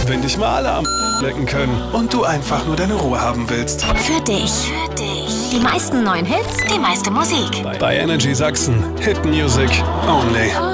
Wenn dich mal alle am lecken können und du einfach nur deine Ruhe haben willst. Für dich. Die meisten neuen Hits, die meiste Musik. Bei Energy Sachsen. Hit Music Only.